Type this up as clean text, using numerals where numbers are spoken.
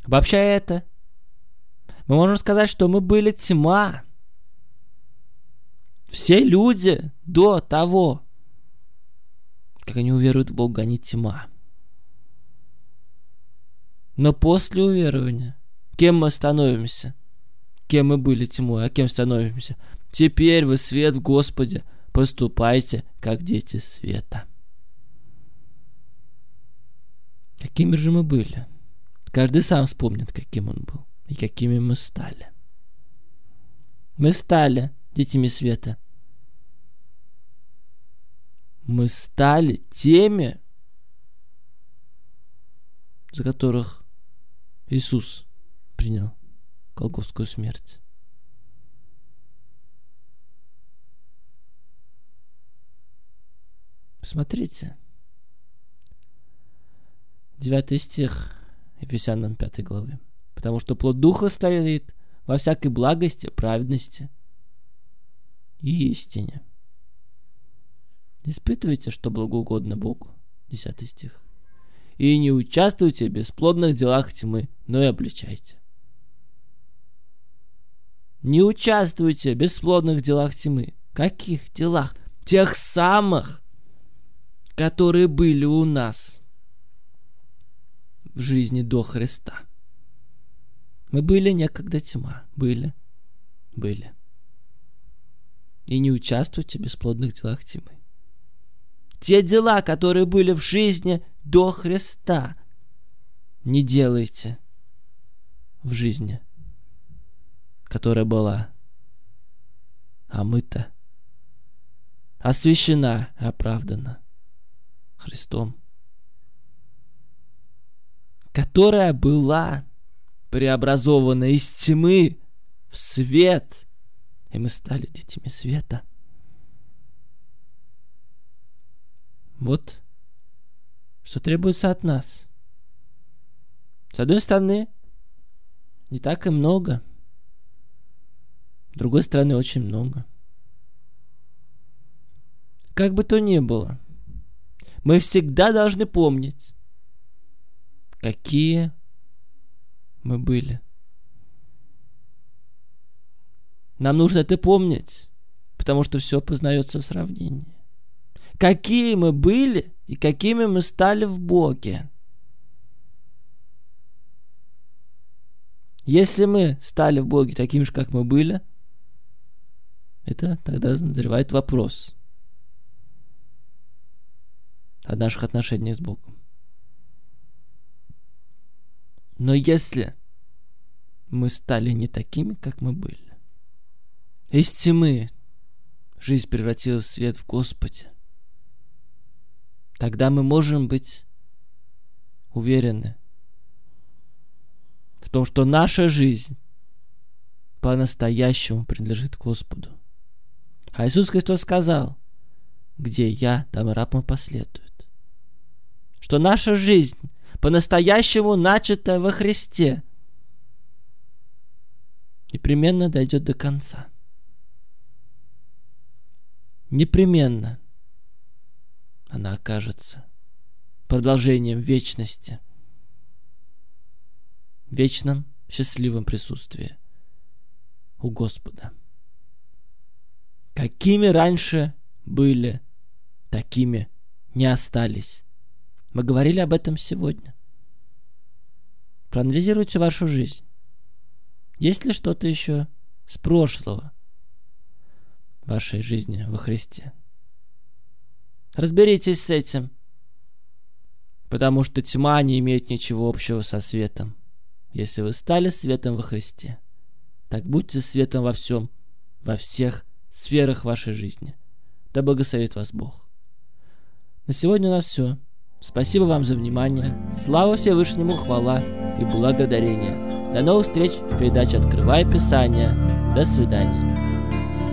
Обобщая это, мы можем сказать, что мы были тьма. Все люди до того, как они уверуют в Бога, они тьма. Но после уверования, кем мы становимся? Кем мы были тьмой, а кем становимся? Теперь вы свет в Господе, поступайте, как дети света. Какими же мы были? Каждый сам вспомнит, каким он был и какими мы стали. Мы стали детьми света. Мы стали теми, за которых Иисус принял голгофскую смерть. Посмотрите. 9 стих Ефесянам 5 главы. Потому что плод Духа стоит во всякой благости, праведности и истине. Испытывайте, что благоугодно Богу. 10 стих. И не участвуйте в бесплодных делах тьмы, но и обличайте. Не участвуйте в бесплодных делах тьмы. Каких делах? Тех самых, которые были у нас в жизни до Христа. Мы были некогда тьма. Были. И не участвуйте в бесплодных делах тьмы. Те дела, которые были в жизни до Христа, не делайте в жизни, которая была омыта, освящена и оправдана Христом, которая была преобразована из тьмы в свет, и мы стали детьми света. Вот что требуется от нас. С одной стороны, не так и много. С другой стороны, очень много. Как бы то ни было, мы всегда должны помнить, какие мы были. Нам нужно это помнить, потому что все познается в сравнении. Какие мы были и какими мы стали в Боге. Если мы стали в Боге такими же, как мы были, это тогда назревает вопрос о наших отношениях с Богом. Но если мы стали не такими, как мы были, из тьмы жизнь превратилась в свет в Господе, тогда мы можем быть уверены в том, что наша жизнь по-настоящему принадлежит Господу. А Иисус Христос сказал: где я, там и раб мой последует. Что наша жизнь по-настоящему начатая во Христе непременно дойдет до конца. Непременно она окажется продолжением вечности, в вечном счастливом присутствии у Господа. Какими раньше были, такими не остались. Мы говорили об этом сегодня. Проанализируйте вашу жизнь. Есть ли что-то еще с прошлого в вашей жизни во Христе? Разберитесь с этим, потому что тьма не имеет ничего общего со светом. Если вы стали светом во Христе, так будьте светом во всем, во всех сферах вашей жизни. Да благословит вас Бог. На сегодня у нас все. Спасибо вам за внимание. Слава Всевышнему, хвала и благодарение. До новых встреч в передаче «Открывая Писание». До свидания.